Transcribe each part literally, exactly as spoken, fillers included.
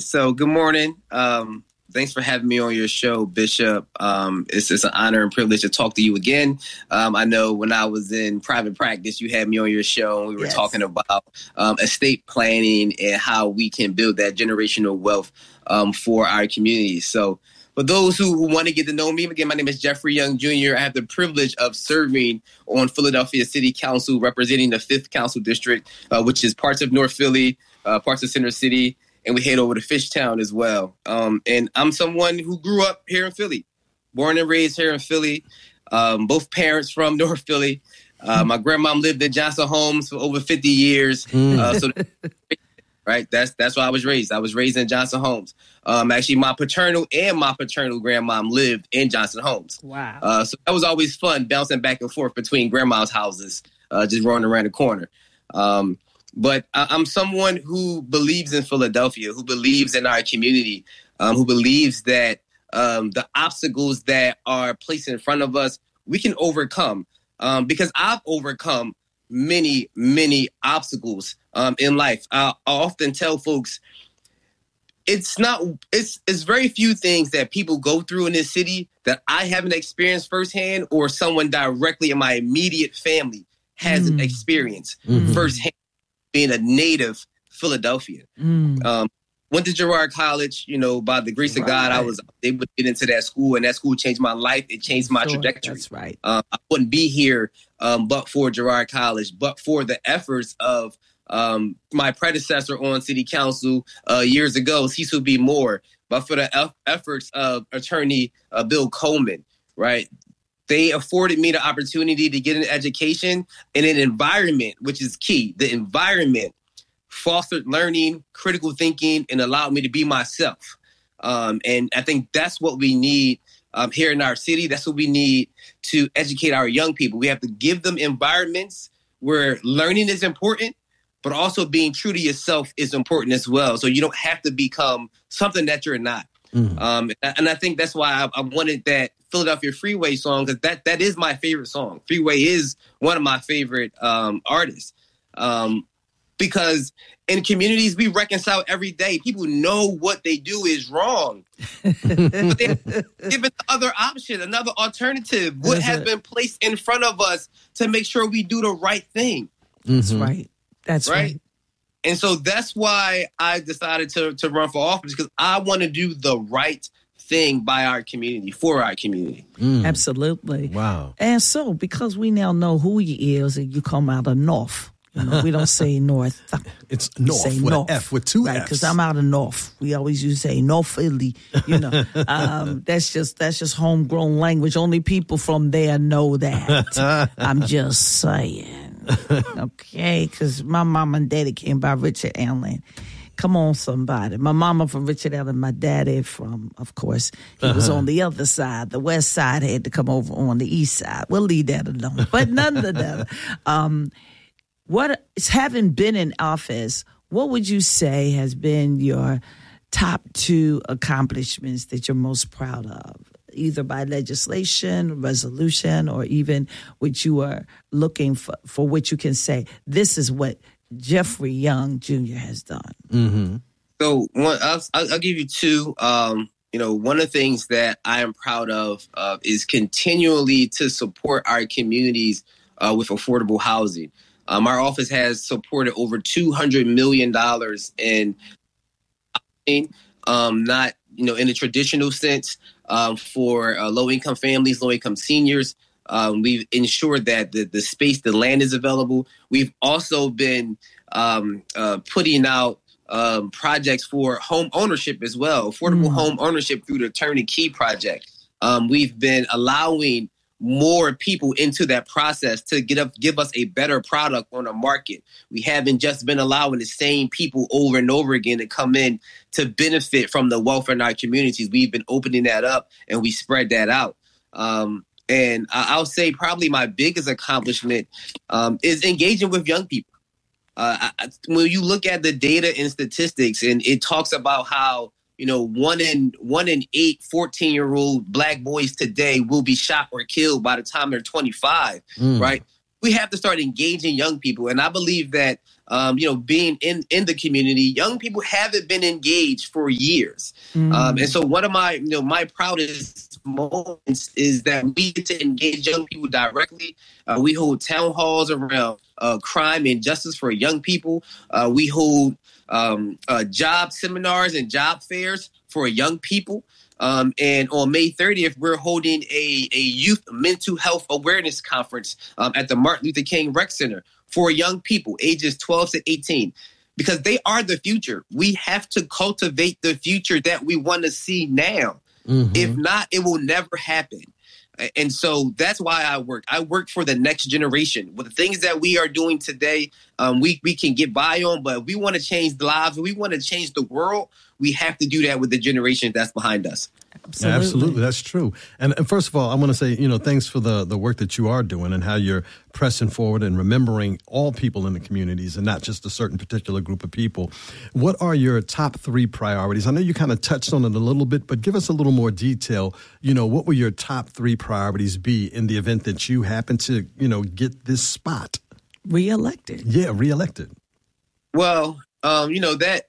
So good morning. Um, thanks for having me on your show, Bishop. Um, it's, it's an honor and privilege to talk to you again. Um, I know when I was in private practice, you had me on your show and we were yes. talking about um, estate planning and how we can build that generational wealth um, for our communities. So for those who, who want to get to know me, again, my name is Jeffrey Young Junior I have the privilege of serving on Philadelphia City Council, representing the fifth Council District, uh, which is parts of North Philly, uh, parts of Center City, and we head over to Fishtown as well. Um, and I'm someone who grew up here in Philly, born and raised here in Philly, um, both parents from North Philly. Uh, my grandmom lived in Johnson Homes for over fifty years. Mm. Uh, so, right, that's that's where I was raised. I was raised in Johnson Homes. Um, actually, my paternal and my paternal grandmom lived in Johnson Homes. Wow. Uh, so that was always fun, bouncing back and forth between grandma's houses, uh, just running around the corner. Um, But I'm someone who believes in Philadelphia, who believes in our community, um, who believes that um, the obstacles that are placed in front of us, we can overcome. Um, because I've overcome many, many obstacles um, in life. I, I often tell folks, it's not, it's, it's very few things that people go through in this city that I haven't experienced firsthand or someone directly in my immediate family hasn't mm. experienced mm-hmm. firsthand. Being a native Philadelphia. Mm. Um, went to Girard College, you know, by the grace right. of God, I was able to get into that school, and that school changed my life. It changed my sure, trajectory. That's right. Um, I wouldn't be here um, but for Girard College, but for the efforts of um, my predecessor on city council uh, years ago, Cecil B. Moore, but for the e- efforts of attorney uh, Bill Coleman, right? They afforded me the opportunity to get an education in an environment, which is key. The environment fostered learning, critical thinking, and allowed me to be myself. Um, and I think that's what we need um, here in our city. That's what we need to educate our young people. We have to give them environments where learning is important, but also being true to yourself is important as well. So you don't have to become something that you're not. Mm-hmm. Um, and I think that's why I, I wanted that Philadelphia Freeway song, because that, that is my favorite song. Freeway is one of my favorite um, artists. Um, because in communities, we reconcile every day. People know what they do is wrong. But they're given the other option, another alternative. What That's has it. been placed in front of us to make sure we do the right thing. That's mm-hmm. right. That's right. right. And so that's why I decided to, to run for office, because I want to do the right thing by our community, for our community. Mm. Absolutely. Wow. And so, because we now know who he is, and you come out of North, you know, we don't say North. It's North with North, an F, with two right, F's. Because I'm out of North. We always used to say North Philly. You know, um, that's just that's just homegrown language. Only people from there know that. I'm just saying. Okay, because my mom and daddy came by Richard Allen. Come on, somebody. My mama from Richard Allen, my daddy from, of course, he uh-huh. was on the other side. The west side had to come over on the east side. We'll leave that alone. But nonetheless, um, what is having been in office, what would you say has been your top two accomplishments that you're most proud of? Either by legislation, resolution, or even what you are looking for, for which you can say, this is what Jeffrey Young Junior has done. Mm-hmm. So one, I'll, I'll give you two. Um, you know, one of the things that I am proud of uh, is continually to support our communities uh, with affordable housing. Um, our office has supported over two hundred million dollars in housing, um, not, you know, in a traditional sense, um, for uh, low-income families, low-income seniors. Um, we've ensured that the, the space, the land is available. We've also been um, uh, putting out um, projects for home ownership as well, affordable mm. home ownership through the Turn the Key project. Um, we've been allowing more people into that process to get up, give us a better product on the market. We haven't just been allowing the same people over and over again to come in to benefit from the wealth in our communities. We've been opening that up and we spread that out. Um, and I'll say probably my biggest accomplishment um, is engaging with young people. Uh, I, when you look at the data and statistics, and it talks about how, you know, one in one in eight fourteen-year-old black boys today will be shot or killed by the time they're twenty-five, mm. right? We have to start engaging young people. And I believe that um, you know, being in, in the community, young people haven't been engaged for years. Mm. Um, and so one of my, you know, my proudest moments is that we get to engage young people directly. Uh, we hold town halls around uh, crime and justice for young people. Uh, we hold um, uh, job seminars and job fairs for young people. Um, and on May thirtieth, we're holding a, a youth mental health awareness conference um, at the Martin Luther King Rec Center for young people ages twelve to eighteen, because they are the future. We have to cultivate the future that we want to see now. Mm-hmm. If not, it will never happen. And so that's why I work. I work for the next generation. With the things that we are doing today, um, we, we can get by on, but if we want to change the lives, if we want to change the world, we have to do that with the generation that's behind us. Absolutely. Yeah, absolutely. That's true. And, and first of all, I want to say, you know, thanks for the, the work that you are doing and how you're pressing forward and remembering all people in the communities and not just a certain particular group of people. What are your top three priorities? I know you kind of touched on it a little bit, but give us a little more detail. You know, what will your top three priorities be in the event that you happen to, you know, get this spot? Reelected. Yeah, reelected. Well, um, you know, that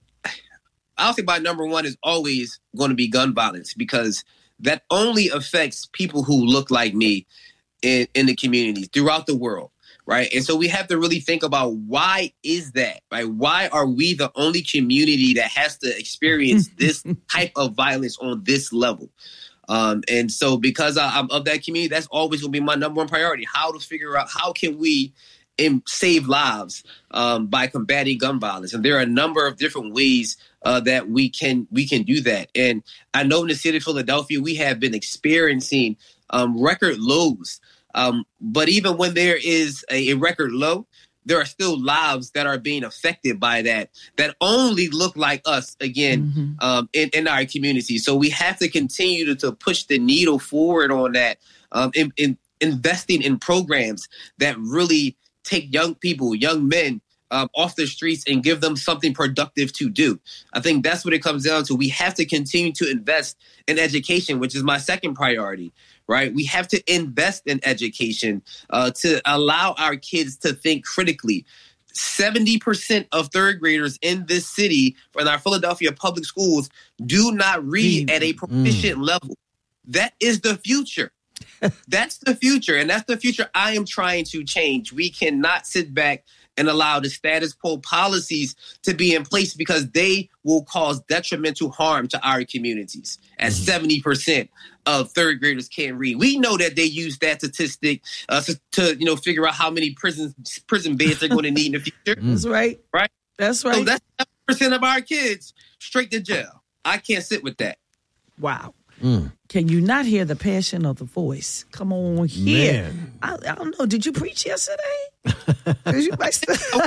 I'll say my number one is always going to be gun violence, because that only affects people who look like me in, in the communities throughout the world, right? And so we have to really think about, why is that, right? Why are we the only community that has to experience this type of violence on this level? Um, and so because I, I'm of that community, that's always going to be my number one priority, how to figure out how can we and save lives um, by combating gun violence. And there are a number of different ways uh, that we can we can do that. And I know in the city of Philadelphia, we have been experiencing um, record lows. Um, but even when there is a, a record low, there are still lives that are being affected by that, that only look like us, again, mm-hmm. um, in, in our community. So we have to continue to, to push the needle forward on that, um, in, in investing in programs that really take young people, young men um, off the streets and give them something productive to do. I think that's what it comes down to. We have to continue to invest in education, which is my second priority, right? We have to invest in education uh, to allow our kids to think critically. seventy percent of third graders in this city, in our Philadelphia public schools, do not read at a proficient mm. level. That is the future. That's the future, and that's the future I am trying to change. We cannot sit back and allow the status quo policies to be in place, because they will cause detrimental harm to our communities. As mm-hmm. seventy percent of third graders can't read. We know that they use that statistic uh, to, to, you know, figure out how many prison prison beds they're going to need in the future. That's right. Right? That's right. So that's seventy percent of our kids straight to jail. I can't sit with that. Wow. Mm. Can you not hear the passion of the voice? Come on here. I, I don't know. Did you preach yesterday? Did you I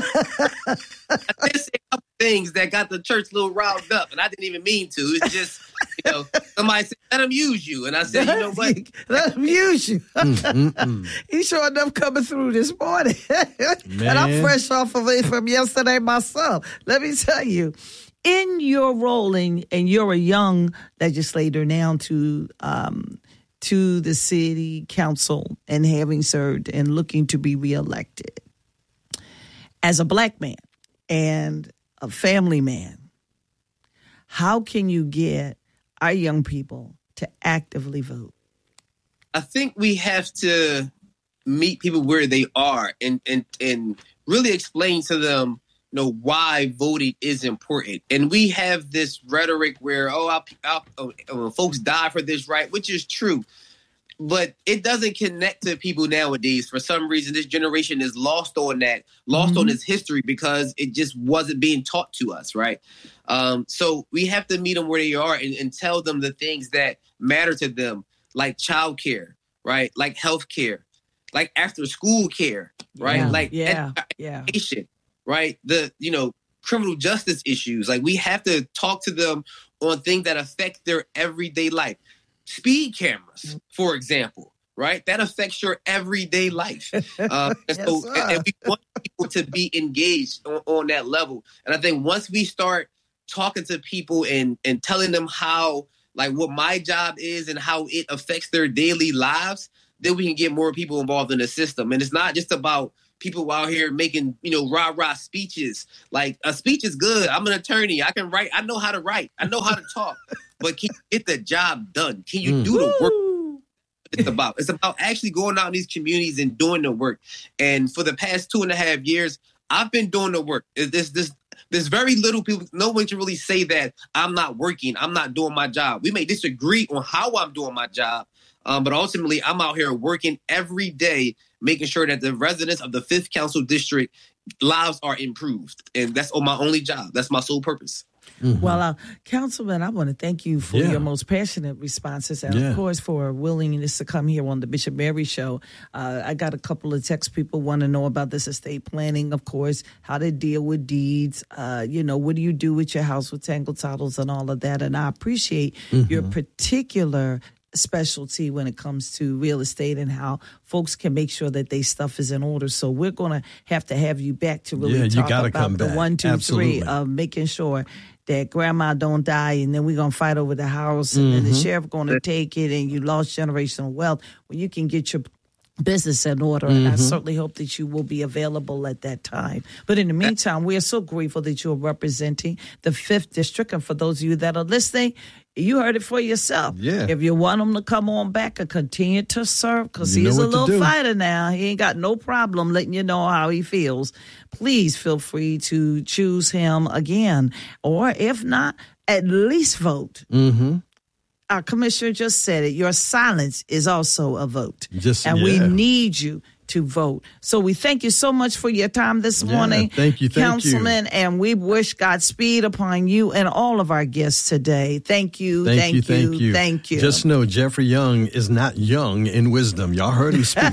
did say a couple things that got the church a little riled up, and I didn't even mean to. It's just, you know, somebody said, let them use you. And I said, you know what? Let them use you. mm, mm, mm. He sure enough coming through this morning. And I'm fresh off of it from yesterday myself. Let me tell you. In your rolling, and you're a young legislator now to um, to the city council and having served and looking to be reelected. As a black man and a family man, how can you get our young people to actively vote? I think we have to meet people where they are and and, and really explain to them, you know, why voting is important. And we have this rhetoric where, oh, I'll, I'll, oh, folks die for this right, which is true. But it doesn't connect to people nowadays. For some reason, this generation is lost on that, lost mm-hmm. on its history, because it just wasn't being taught to us, right? Um, so we have to meet them where they are and, and tell them the things that matter to them, like childcare, right? Like healthcare, like after school care, right? Yeah, like yeah, education. Yeah. Right? The, you know, criminal justice issues. Like, we have to talk to them on things that affect their everyday life. Speed cameras, for example, right? That affects your everyday life. Uh, and yes, so and, and we want people to be engaged on, on that level. And I think once we start talking to people and, and telling them how, like, what my job is and how it affects their daily lives, then we can get more people involved in the system. And it's not just about people out here making, you know, rah-rah speeches. Like, a speech is good. I'm an attorney. I can write. I know how to write. I know how to talk. But can you get the job done? Can you mm. do the work? It's about. It's about actually going out in these communities and doing the work. And for the past two and a half years, I've been doing the work. This, this, there's very little people. No one can really say that I'm not working. I'm not doing my job. We may disagree on how I'm doing my job, um, but ultimately, I'm out here working every day, making sure that the residents of the fifth Council District lives are improved. And that's my only job. That's my sole purpose. Mm-hmm. Well, uh, Councilman, I want to thank you for yeah. your most passionate responses and, yeah. of course, for willingness to come here on the Bishop Mary Show. Uh, I got a couple of text people want to know about this estate planning, of course, how to deal with deeds. Uh, you know, what do you do with your house with tangled titles and all of that? And I appreciate mm-hmm. your particular specialty when it comes to real estate and how folks can make sure that their stuff is in order. So we're going to have to have you back to really yeah, talk about the back. one, two, Absolutely. three of making sure that grandma don't die, and then we're going to fight over the house, and mm-hmm. then the sheriff going to take it, and you lost generational wealth. Well, you can get your business in order, mm-hmm. and I certainly hope that you will be available at that time. But in the meantime, we are so grateful that you are representing the fifth District, and for those of you that are listening, you heard it for yourself. Yeah. If you want him to come on back and continue to serve, because he's a little fighter now, he ain't got no problem letting you know how he feels, please feel free to choose him again. Or if not, at least vote. Mm-hmm. Our commissioner just said it. Your silence is also a vote. Just, and yeah. we need you to vote. So we thank you so much for your time this yeah, morning. Thank you, thank Councilman, you. And we wish Godspeed upon you and all of our guests today. Thank you, thank, thank you, you, thank you. Thank you. Just know Jeffrey Young is not young in wisdom. Y'all heard him speak.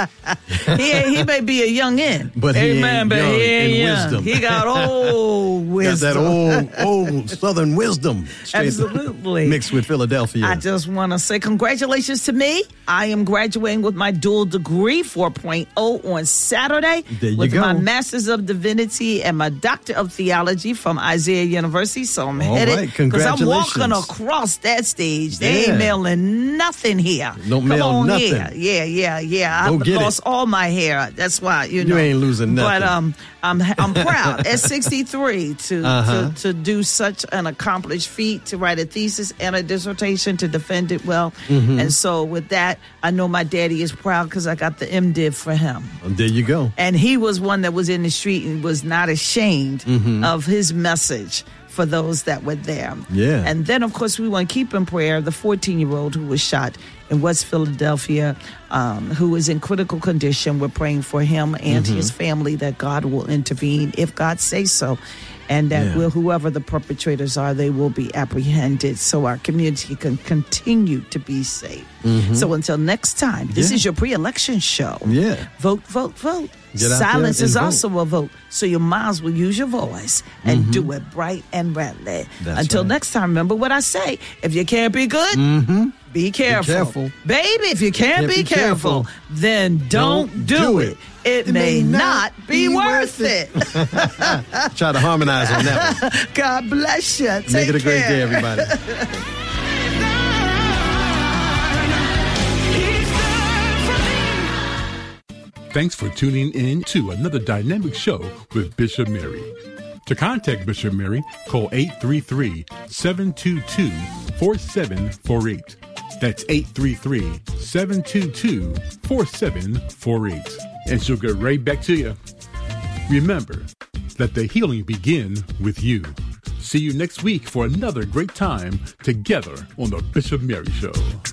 he, he may be a young in. But he ain't man, but young he ain't in young. wisdom. He got old wisdom. Got that old, old Southern wisdom. Absolutely. Mixed with Philadelphia. I just want to say congratulations to me. I am graduating with my dual degree, four point oh, on Saturday. There you with go. my Master's of Divinity and my Doctor of Theology from Isaiah University. So I'm All headed. right, Because I'm congratulations. walking across that stage. They Yeah. ain't mailing nothing here. Don't Come mail on nothing. Here. Yeah, yeah, yeah. Go I've get lost it. all my hair. That's why, you know. You ain't losing nothing. But um, I'm I'm proud at sixty-three to, Uh-huh. to to do such an accomplished feat, to write a thesis and a dissertation, to defend it well. Mm-hmm. And so with that, I know my daddy is proud because I got the MDiv for him. There you go. And he was one that was in the street and was not ashamed Mm-hmm. of his message for those that were there. Yeah. And then, of course, we want to keep in prayer the fourteen-year-old who was shot in West Philadelphia, um, who is in critical condition. We're praying for him and Mm-hmm. his family that God will intervene if God says so. And that Yeah. will, whoever the perpetrators are, they will be apprehended so our community can continue to be safe. Mm-hmm. So until next time, this Yeah. is your pre-election show. Yeah. Vote, vote, vote. Get out Silence there and is vote. also a vote. So you might as well use your voice and do it bright and redly. That's Until right. next time, remember what I say. If you can't be good, Mm-hmm. be careful. careful. Baby, if you can't, Can't be, be careful, careful, then don't, don't do, do it. it. It, may, not be worth it. Try to harmonize on that one. God bless you. Take Make it a great care. day, everybody. Thanks for tuning in to another dynamic show with Bishop Mary. To contact Bishop Mary, call eight three three, seven two two, four seven four eight. That's eight three three, seven two two, four seven four eight. And she'll get right back to you. Remember, let the healing begin with you. See you next week for another great time together on the Bishop Mary Show.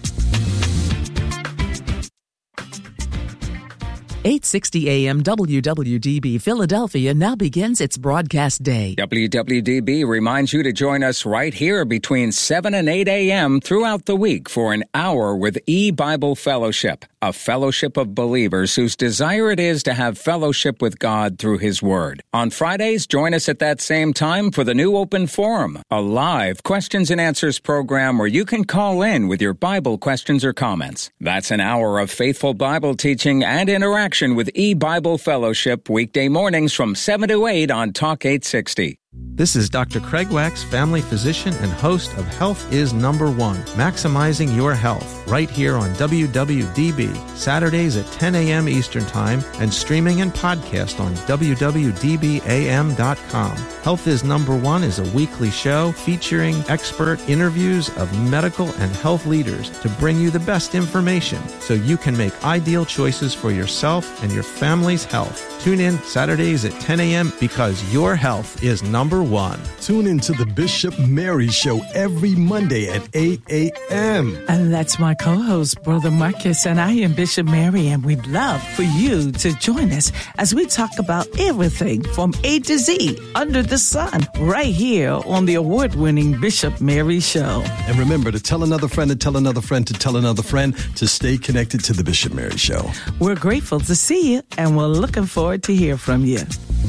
eight sixty A M W W D B Philadelphia now begins its broadcast day. W W D B reminds you to join us right here between seven and eight A M throughout the week for an hour with E-Bible Fellowship, a fellowship of believers whose desire it is to have fellowship with God through His Word. On Fridays, join us at that same time for the New Open Forum, a live questions and answers program where you can call in with your Bible questions or comments. That's an hour of faithful Bible teaching and interaction with E-Bible Fellowship weekday mornings from seven to eight on Talk eight sixty. This is Doctor Craig Wax, family physician and host of Health is Number One, Maximizing Your Health, right here on W W D B, Saturdays at ten a.m. Eastern Time, and streaming and podcast on w w d b a m dot com. Health is Number One is a weekly show featuring expert interviews of medical and health leaders to bring you the best information so you can make ideal choices for yourself and your family's health. Tune in Saturdays at ten a.m. because your health is number one. Tune in to the Bishop Mary Show every Monday at eight a.m. And that's my co-host, Brother Marcus, and I am Bishop Mary, and we'd love for you to join us as we talk about everything from A to Z under the sun right here on the award-winning Bishop Mary Show. And remember to tell another friend to tell another friend to tell another friend to stay connected to the Bishop Mary Show. We're grateful to see you, and we're looking forward to hear from you.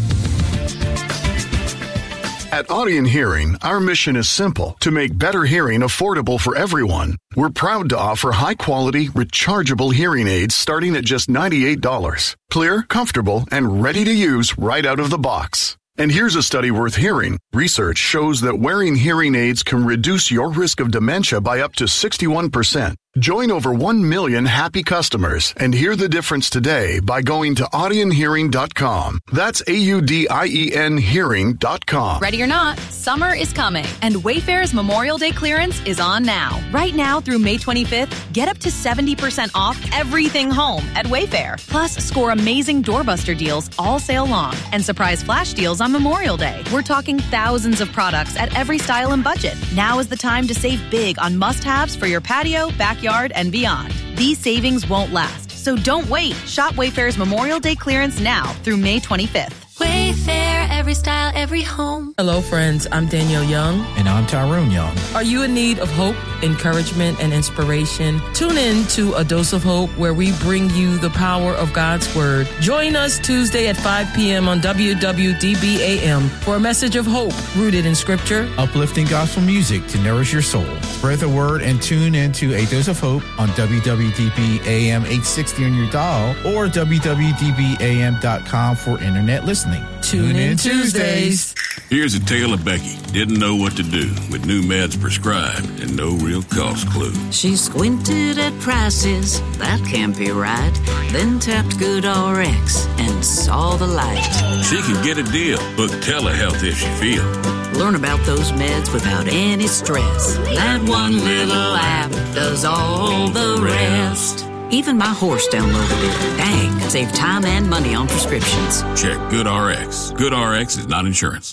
At Audion Hearing, our mission is simple: to make better hearing affordable for everyone. We're proud to offer high-quality, rechargeable hearing aids starting at just ninety-eight dollars. Clear, comfortable, and ready to use right out of the box. And here's a study worth hearing. Research shows that wearing hearing aids can reduce your risk of dementia by up to sixty-one percent. Join over one million happy customers and hear the difference today by going to audion hearing dot com. That's A U D I E N hearing dot com. Ready or not, summer is coming, and Wayfair's Memorial Day clearance is on now. Right now through May twenty-fifth, get up to seventy percent off everything home at Wayfair. Plus, score amazing doorbuster deals all sale long and surprise flash deals on Memorial Day. We're talking thousands of products at every style and budget. Now is the time to save big on must-haves for your patio, backyard, and beyond. These savings won't last, so don't wait. Shop Wayfair's Memorial Day clearance now through May twenty-fifth. Wayfair, every style, every home. Hello, friends. I'm Danielle Young. And I'm Tyrone Young. Are you in need of hope, encouragement, and inspiration? Tune in to A Dose of Hope, where we bring you the power of God's Word. Join us Tuesday at five p.m. on W W D B A M for a message of hope rooted in Scripture, uplifting gospel music to nourish your soul. Spread the word and tune into A Dose of Hope on W W D B A M eight sixty on your dial or w w d b a m dot com for internet listening. Tune in Tuesdays. Here's a tale of Becky. Didn't know what to do with new meds prescribed and no real cost clue. She squinted at prices, that can't be right. Then tapped GoodRx and saw the light. She can get a deal. Book telehealth if she feels. Learn about those meds without any stress. That one little app does all the rest. Even my horse downloaded it. Dang, save time and money on prescriptions. Check GoodRx. GoodRx is not insurance.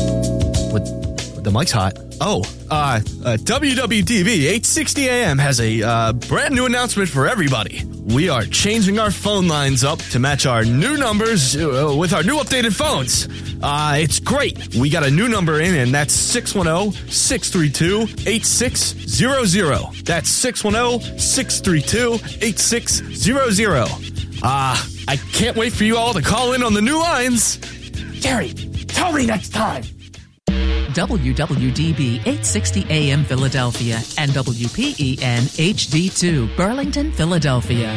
What? The mic's hot. Oh, uh, uh, W W D B eight sixty A M has a uh, brand new announcement for everybody. We are changing our phone lines up to match our new numbers uh, with our new updated phones. Uh, it's great. We got a new number in, and that's six one zero, six three two, eight six zero zero. That's six one zero, six three two, eight six zero zero. Uh, I can't wait for you all to call in on the new lines. Jerry, tell me next time. W W D B eight sixty A M Philadelphia and W P E N H D two Burlington, Philadelphia.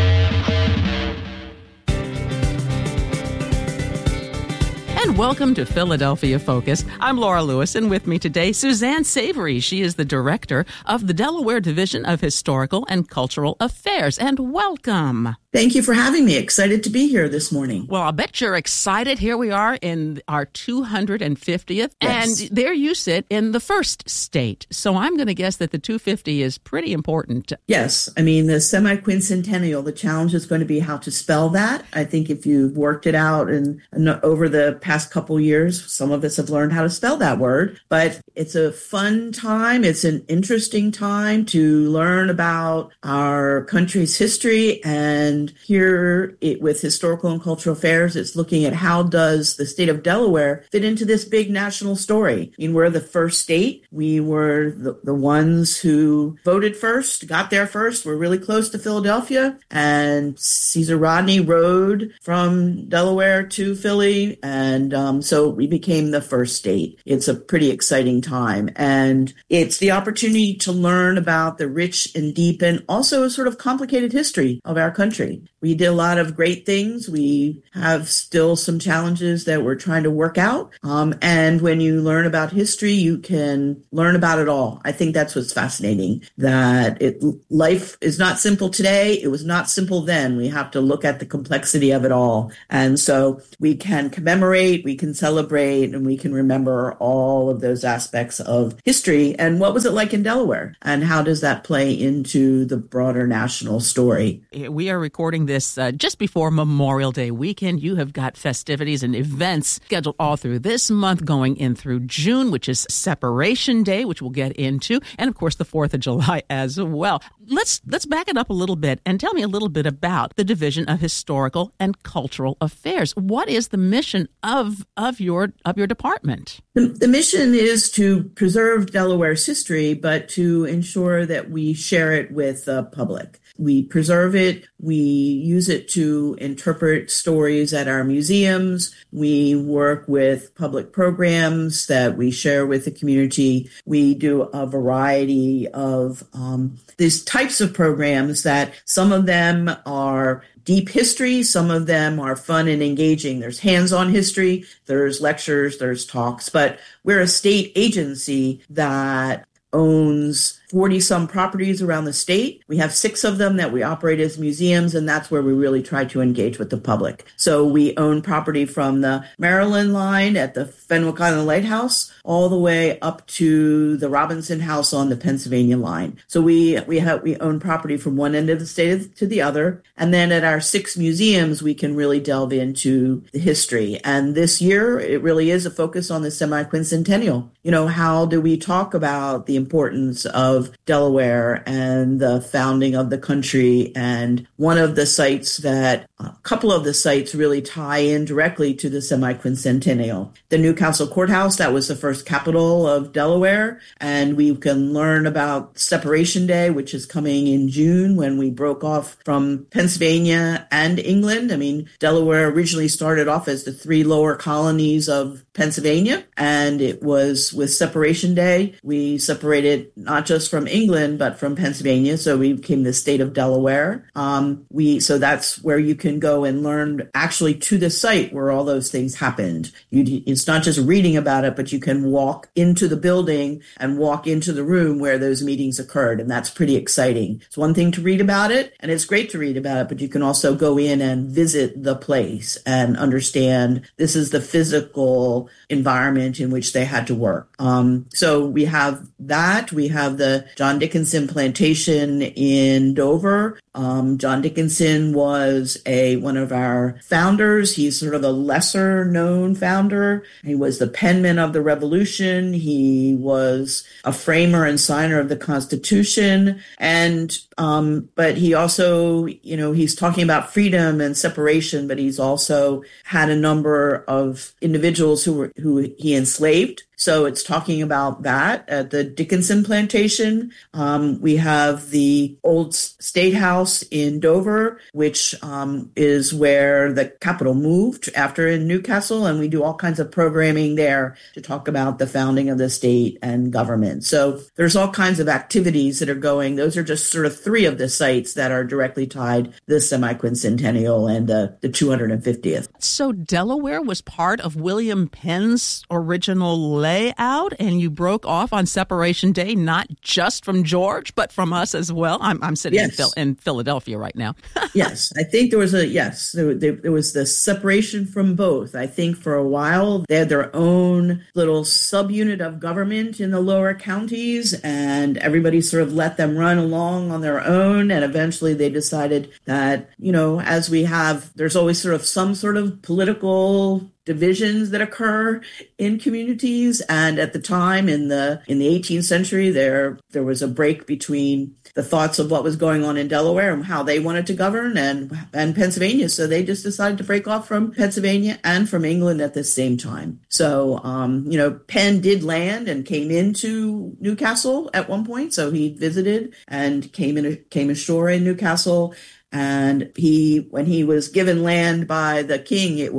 And welcome to Philadelphia Focus. I'm Laura Lewis, and with me today, Suzanne Savory. She is the director of the Delaware Division of Historical and Cultural Affairs. And welcome. Thank you for having me. Excited to be here this morning. Well, I bet you're excited. Here we are in our two hundred fiftieth, yes. And there you sit in the first state. So I'm going to guess that the two hundred fifty is pretty important. Yes. I mean, the semi-quincentennial, the challenge is going to be how to spell that. I think if you've worked it out and, and over the past couple years, some of us have learned how to spell that word. But it's a fun time. It's an interesting time to learn about our country's history. And here it, with Historical and Cultural Affairs, it's looking at how does the state of Delaware fit into this big national story. I mean, we're the first state. We were the, the ones who voted first, got there first. We're really close to Philadelphia. And Caesar Rodney rode from Delaware to Philly. And um, so we became the first state. It's a pretty exciting time. And it's the opportunity to learn about the rich and deep and also a sort of complicated history of our country. history. We did a lot of great things. We have still some challenges that we're trying to work out. Um, and when you learn about history, you can learn about it all. I think that's what's fascinating, that it, life is not simple today. It was not simple then. We have to look at the complexity of it all. And so we can commemorate, we can celebrate, and we can remember all of those aspects of history. And what was it like in Delaware? And how does that play into the broader national story? We are recording this uh, just before Memorial Day weekend. You have got festivities and events scheduled all through this month, going in through June, which is Separation Day, which we'll get into, and of course the fourth of July as well. Let's let's back it up a little bit and tell me a little bit about the Division of Historical and Cultural Affairs. What is the mission of of your of your department? The, the mission is to preserve Delaware's history, but to ensure that we share it with the public. We preserve it. We use it to interpret stories at our museums. We work with public programs that we share with the community. We do a variety of um, these types of programs that some of them are deep history. Some of them are fun and engaging. There's hands-on history, there's lectures, there's talks, but we're a state agency that owns forty-some properties around the state. We have six of them that we operate as museums, and that's where we really try to engage with the public. So we own property from the Maryland line at the Fenwick Island Lighthouse all the way up to the Robinson House on the Pennsylvania line. So we we have we own property from one end of the state to the other. And then at our six museums, we can really delve into the history. And this year, it really is a focus on the semi-quincentennial. You know, how do we talk about the importance of Delaware and the founding of the country? And one of the sites that, a couple of the sites really tie in directly to the semi-quincentennial. The Newcastle Courthouse, that was the first capital of Delaware. And we can learn about Separation Day, which is coming in June, when we broke off from Pennsylvania and England. I mean, Delaware originally started off as the three lower colonies of Pennsylvania. And it was with Separation Day, we separated not just from England, but from Pennsylvania. So we became the state of Delaware. Um, we so that's where you can go and learn actually to the site where all those things happened. You, it's not just reading about it, but you can walk into the building and walk into the room where those meetings occurred. And that's pretty exciting. It's one thing to read about it, and it's great to read about it, but you can also go in and visit the place and understand this is the physical environment in which they had to work. Um, so we have that. We have the John Dickinson Plantation in Dover. Um, John Dickinson was a one of our founders. He's sort of a lesser known founder. He was the penman of the Revolution. He was a framer and signer of the Constitution. And um, but he also, you know, he's talking about freedom and separation, but he's also had a number of individuals who were who he enslaved. So it's talking about that at the Dickinson Plantation. Um, we have the old State House in Dover, which um, is where the capital moved after in Newcastle. And we do all kinds of programming there to talk about the founding of the state and government. So there's all kinds of activities that are going. Those are just sort of three of the sites that are directly tied to the semi-quincentennial and the, the two hundred fiftieth. So Delaware was part of William Penn's original layout, and you broke off on Separation Day, not just from George, but from us as well. I'm, I'm sitting yes. in, Phil, in Philadelphia right now. Yes, I think there was a, yes, there, there, there was the separation from both. I think for a while they had their own little subunit of government in the lower counties, and everybody sort of let them run along on their own. And eventually they decided that, you know, as we have, there's always sort of some sort of political divisions that occur in communities. And at the time in the in the eighteenth century, there there was a break between the thoughts of what was going on in Delaware and how they wanted to govern and and Pennsylvania. So they just decided to break off from Pennsylvania and from England at the same time. So, um, you know, Penn did land and came into Newcastle at one point. So he visited and came in came ashore in Newcastle. And he, when he was given land by the king, it was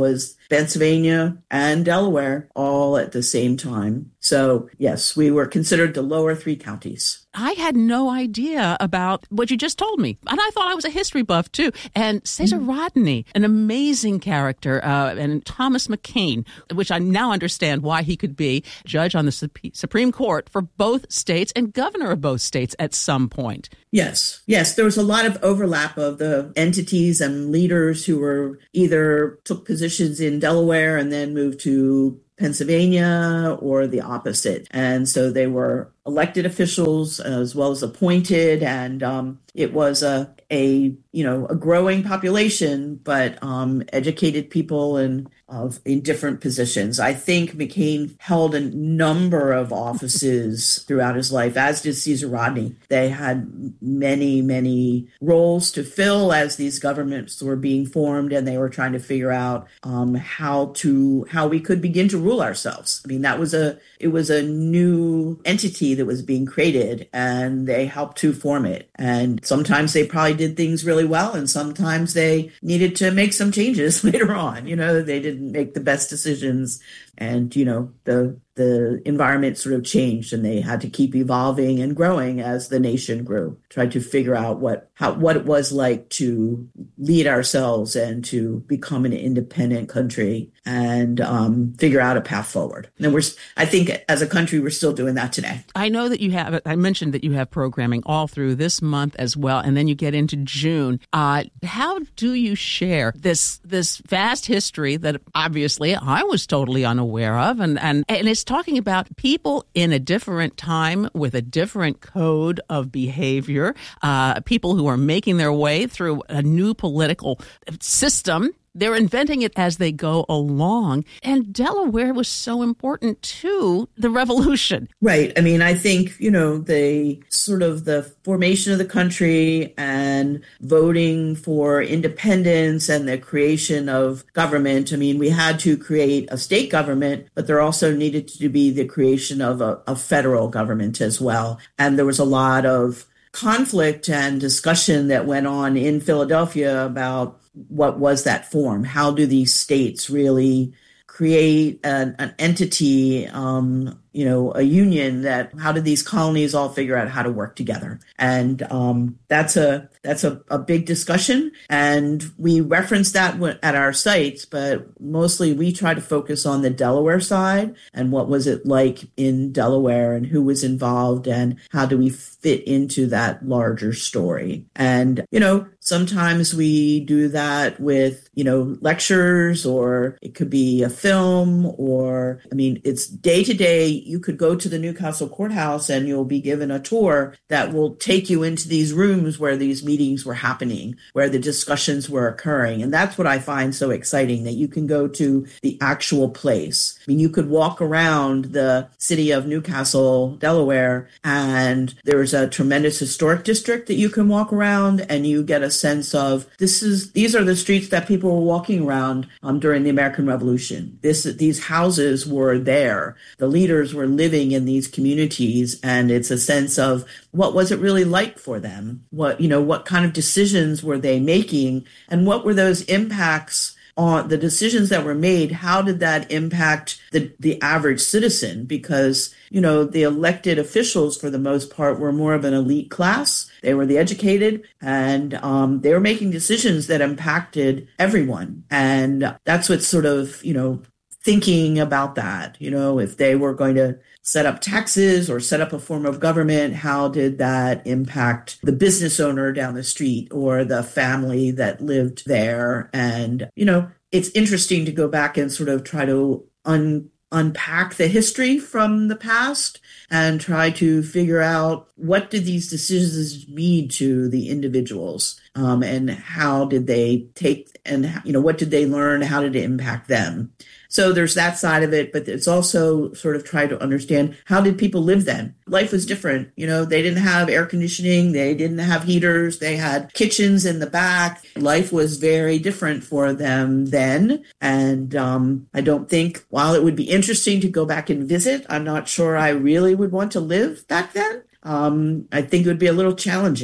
Pennsylvania, and Delaware all at the same time. So, yes, we were considered the lower three counties. I had no idea about what you just told me. And I thought I was a history buff, too. And Caesar mm-hmm. Rodney, an amazing character, uh, and Thomas McCain, which I now understand why he could be judge on the Supreme Court for both states and governor of both states at some point. Yes. Yes. There was a lot of overlap of the entities and leaders who were either took positions in Delaware and then moved to Pennsylvania or the opposite. And so they were elected officials as well as appointed. And um, it was a, a, you know, a growing population, but um, educated people and of in different positions. I think McCain held a number of offices throughout his life, as did Caesar Rodney. They had many, many roles to fill as these governments were being formed, and they were trying to figure out um, how to how we could begin to rule ourselves. I mean, that was a it was a new entity that was being created, and they helped to form it. And sometimes they probably did things really well, and sometimes they needed to make some changes later on. You know, they didn't make the best decisions, and you know the the environment sort of changed, and they had to keep evolving and growing as the nation grew. Tried to figure out what how what it was like to lead ourselves and to become an independent country, and um, figure out a path forward. And we're I think as a country we're still doing that today. I know that you have. I mentioned that you have programming all through this month as well, and then you get into June. Uh, how do you share this this vast history that obviously I was totally unaware of, and and and it's talking about people in a different time with a different code of behavior, uh, people who are making their way through a new political system. They're inventing it as they go along. And Delaware was so important to the revolution. Right. I mean, I think, you know, the sort of the formation of the country and voting for independence and the creation of government. I mean, we had to create a state government, but there also needed to be the creation of a, a federal government as well. And there was a lot of conflict and discussion that went on in Philadelphia about what was that form? How do these states really create an, an entity, um, you know, a union that, how do these colonies all figure out how to work together? And um, that's a that's a, a big discussion. And we reference that at our sites, but mostly we try to focus on the Delaware side and what was it like in Delaware and who was involved and how do we fit into that larger story. And, you know, sometimes we do that with, you know, lectures, or it could be a film, or, I mean, it's day to day. You could go to the Newcastle courthouse and you'll be given a tour that will take you into these rooms where these meetings were happening, where the discussions were occurring. And that's what I find so exciting, that you can go to the actual place. I mean, you could walk around the city of Newcastle, Delaware, and there's a tremendous historic district that you can walk around, and you get a sense of this is these are the streets that people were walking around um, during the American Revolution. This these houses were there. The leaders were living in these communities, and it's a sense of what was it really like for them? What, you know, what kind of decisions were they making, and what were those impacts on the decisions that were made? How did that impact the, the average citizen? Because, you know, the elected officials, for the most part, were more of an elite class. They were the educated, and um, they were making decisions that impacted everyone. And that's what's sort of, you know, thinking about that, you know, if they were going to set up taxes or set up a form of government, how did that impact the business owner down the street or the family that lived there? And, you know, it's interesting to go back and sort of try to un- unpack the history from the past and try to figure out what did these decisions mean to the individuals, um, and how did they take, and, you know, what did they learn? How did it impact them? So there's that side of it, but it's also sort of try to understand, how did people live then? Life was different. You know, they didn't have air conditioning. They didn't have heaters. They had kitchens in the back. Life was very different for them then. And um, I don't think, while it would be interesting to go back and visit, I'm not sure I really would want to live back then. Um, I think it would be a little challenging.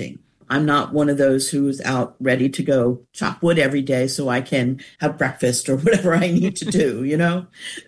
I'm not one of those who's out ready to go chop wood every day so I can have breakfast or whatever I need to do, you know?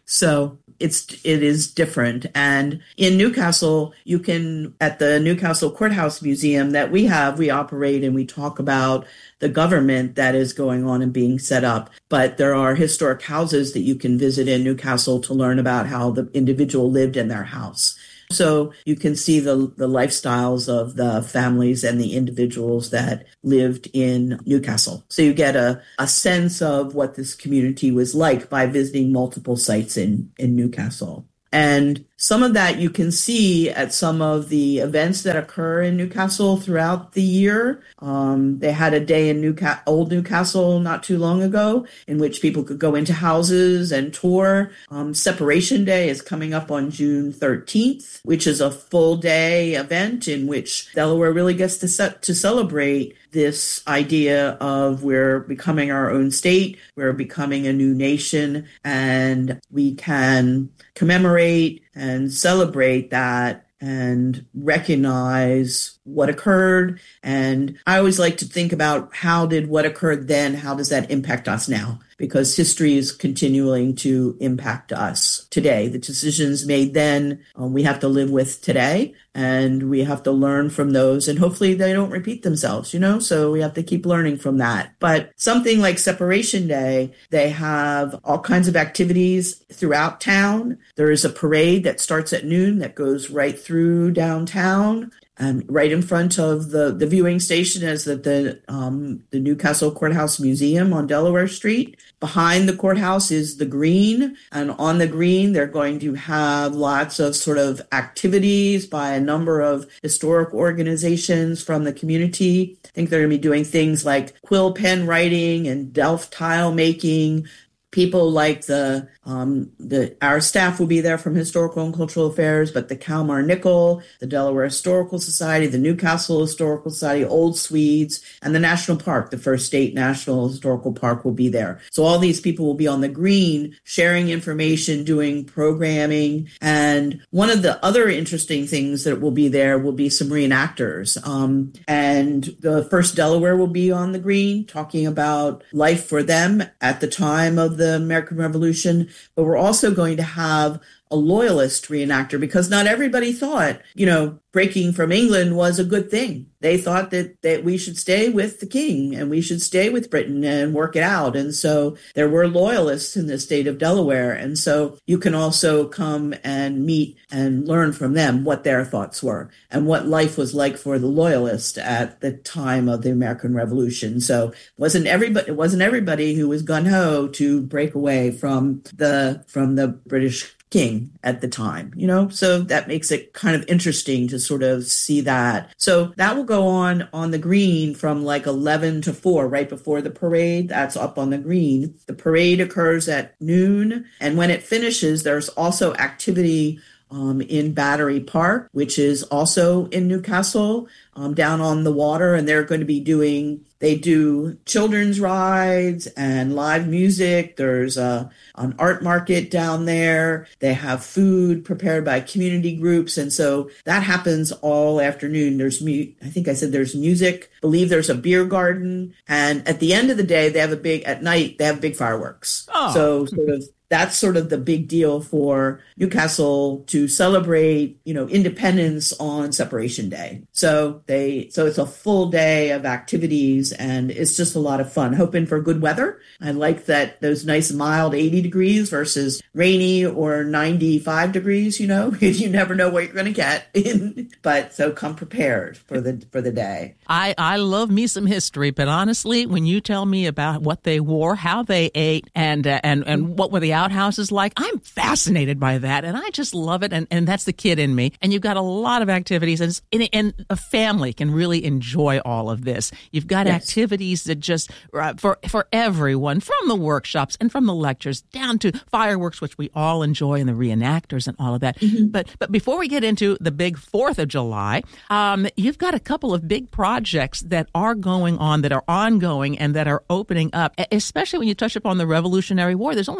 So it's, it is different. And in Newcastle, you can, at the Newcastle Courthouse Museum that we have, we operate and we talk about the government that is going on and being set up. But there are historic houses that you can visit in Newcastle to learn about how the individual lived in their house. So you can see the, the lifestyles of the families and the individuals that lived in Newcastle. So you get a, a sense of what this community was like by visiting multiple sites in, in Newcastle. And some of that you can see at some of the events that occur in Newcastle throughout the year. Um, they had a day in Newca- Old Newcastle not too long ago in which people could go into houses and tour. Um, Separation Day is coming up on June thirteenth, which is a full day event in which Delaware really gets to set, to celebrate this idea of we're becoming our own state, we're becoming a new nation, and we can commemorate and celebrate that and recognize what occurred. And I always like to think about how did what occurred then, how does that impact us now? Because history is continuing to impact us today. The decisions made then, um, we have to live with today, and we have to learn from those, and hopefully they don't repeat themselves, you know? So we have to keep learning from that. But something like Separation Day, they have all kinds of activities throughout town. There is a parade that starts at noon that goes right through downtown. And right in front of the, the viewing station is the, the, um, the Newcastle Courthouse Museum on Delaware Street. Behind the courthouse is the green. And on the green, they're going to have lots of sort of activities by a number of historic organizations from the community. I think they're going to be doing things like quill pen writing and Delft tile making. People like the, um, the, our staff will be there from Historical and Cultural Affairs, but the Kalmar Nickel, the Delaware Historical Society, the Newcastle Historical Society, Old Swedes, and the National Park, the First State National Historical Park will be there. So all these people will be on the green, sharing information, doing programming. And one of the other interesting things that will be there will be some reenactors. Um, and the First Delaware will be on the green, talking about life for them at the time of the the American Revolution, but we're also going to have a loyalist reenactor because not everybody thought, you know, breaking from England was a good thing. They thought that, that we should stay with the king and we should stay with Britain and work it out. And so there were loyalists in the state of Delaware. And so you can also come and meet and learn from them what their thoughts were and what life was like for the loyalists at the time of the American Revolution. So it wasn't everybody, it wasn't everybody who was gung-ho to break away from the, from the British king at the time, you know, so that makes it kind of interesting to sort of see that. So that will go on on the green from like eleven to four, right before the parade. That's up on the green. The parade occurs at noon. And when it finishes, there's also activity um, in Battery Park, which is also in Newcastle, um, down on the water. And they're going to be doing, they do children's rides and live music. There's a, an art market down there. They have food prepared by community groups. And so that happens all afternoon. There's, mu- I think I said there's music. I believe there's a beer garden. And at the end of the day, they have a big, at night, they have big fireworks. Oh. So sort of, that's sort of the big deal for Newcastle to celebrate, you know, independence on Separation Day. So they, so it's a full day of activities and it's just a lot of fun. Hoping for good weather. I like that those nice mild eighty degrees versus rainy or ninety-five degrees, you know, you never know what you're going to get. But so come prepared for the, for the day. I, I love me some history, but honestly, when you tell me about what they wore, how they ate, and, uh, and, and what were the outhouses like, I'm fascinated by that, and I just love it, and, and that's the kid in me. And you've got a lot of activities, and, and, and a family can really enjoy all of this. You've got yes. activities that just, uh, for, for everyone, from the workshops and from the lectures down to fireworks, which we all enjoy, and the reenactors and all of that. Mm-hmm. But but before we get into the big fourth of July, um, you've got a couple of big projects that are going on, that are ongoing, and that are opening up, especially when you touch upon the Revolutionary War. There's only one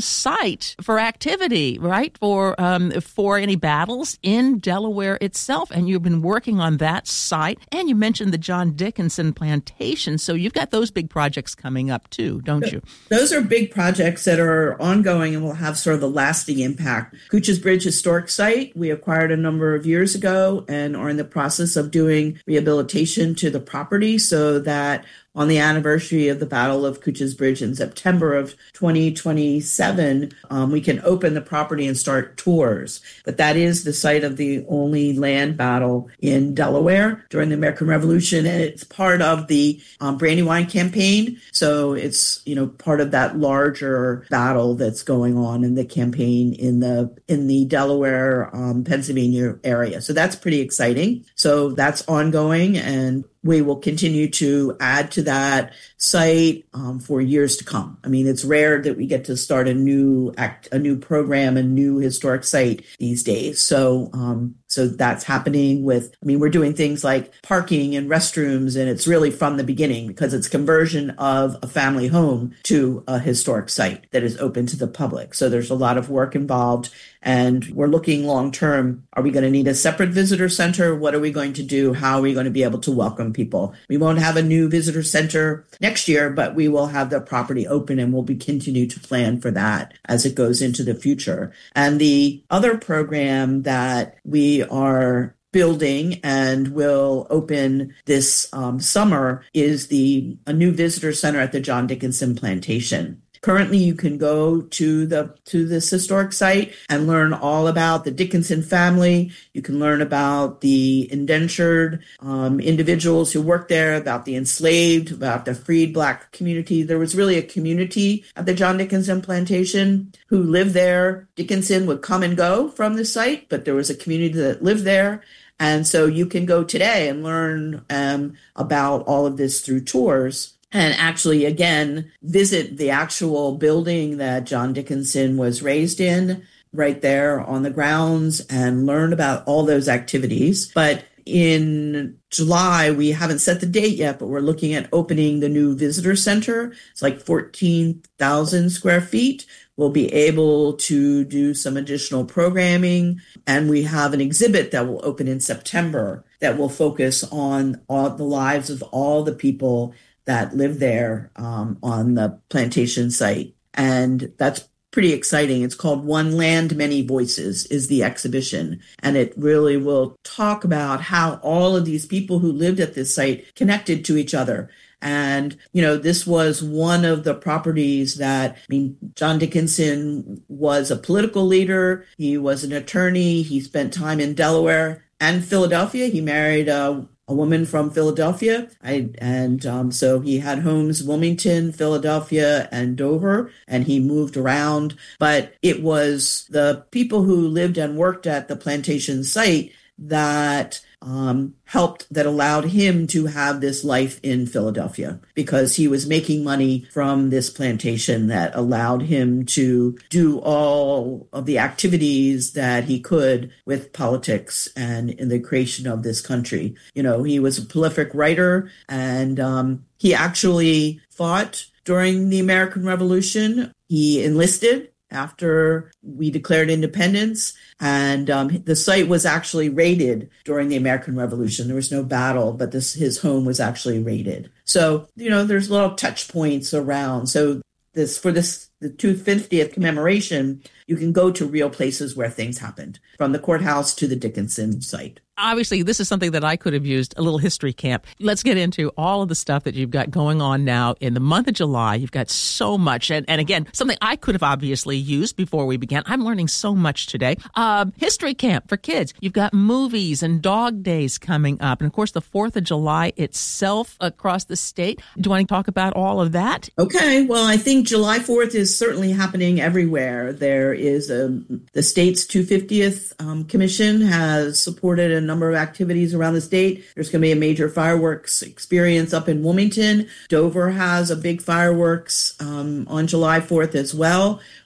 site for activity, right? For um, for any battles in Delaware itself. And you've been working on that site. And you mentioned the John Dickinson Plantation. So you've got those big projects coming up too, don't you? Those are big projects that are ongoing and will have sort of the lasting impact. Cooch's Bridge Historic Site, we acquired a number of years ago and are in the process of doing rehabilitation to the property so that on the anniversary of the Battle of Cooch's Bridge in September of twenty twenty-seven, um, we can open the property and start tours. But that is the site of the only land battle in Delaware during the American Revolution, and it's part of the um, Brandywine campaign. So it's, you know, part of that larger battle that's going on in the campaign in the in the Delaware, um, Pennsylvania area. So that's pretty exciting. So that's ongoing, and we will continue to add to that site um, for years to come. I mean, it's rare that we get to start a new act, a new program, a new historic site these days. So, um, so that's happening with, I mean, we're doing things like parking and restrooms, and it's really from the beginning because it's conversion of a family home to a historic site that is open to the public. So there's a lot of work involved. And we're looking long term. Are we going to need a separate visitor center? What are we going to do? How are we going to be able to welcome people? We won't have a new visitor center next year, but we will have the property open, and we'll be continue to plan for that as it goes into the future. And the other program that we are building and will open this um, summer is the a new visitor center at the John Dickinson Plantation. Currently, you can go to the to this historic site and learn all about the Dickinson family. You can learn about the indentured um, individuals who worked there, about the enslaved, about the freed Black community. There was really a community at the John Dickinson Plantation who lived there. Dickinson would come and go from the site, but there was a community that lived there. And so you can go today and learn um, about all of this through tours. And actually, again, visit the actual building that John Dickinson was raised in right there on the grounds and learn about all those activities. But in July, we haven't set the date yet, but we're looking at opening the new visitor center. It's like fourteen thousand square feet. We'll be able to do some additional programming. And we have an exhibit that will open in September that will focus on all the lives of all the people that live there um, on the plantation site. And that's pretty exciting. It's called One Land, Many Voices is the exhibition. And it really will talk about how all of these people who lived at this site connected to each other. And, you know, this was one of the properties that, I mean, John Dickinson was a political leader. He was an attorney. He spent time in Delaware and Philadelphia. He married a a woman from Philadelphia. I, and um, so he had homes, Wilmington, Philadelphia, and Dover, and he moved around. But it was the people who lived and worked at the plantation site that um, helped, that allowed him to have this life in Philadelphia, because he was making money from this plantation that allowed him to do all of the activities that he could with politics and in the creation of this country. You know, he was a prolific writer, and um, he actually fought during the American Revolution. He enlisted after we declared independence. And um, the site was actually raided during the American Revolution. There was no battle, but this his home was actually raided. So, you know, there's little touch points around. So this for this the two hundred fiftieth commemoration, you can go to real places where things happened, from the courthouse to the Dickinson site. Obviously, this is something that I could have used, a little history camp. Let's get into all of the stuff that you've got going on now in the month of July. You've got so much. And, and again, something I could have obviously used before we began. I'm learning so much today. Um, history camp for kids. You've got movies and dog days coming up. And of course, the fourth of July itself across the state. Do you want to talk about all of that? Okay. Well, I think July fourth is certainly happening everywhere. There is a, the state's two hundred fiftieth um, commission has supported a number of activities around the state. There's going to be a major fireworks experience up in Wilmington. Dover has a big fireworks um, on July fourth as well.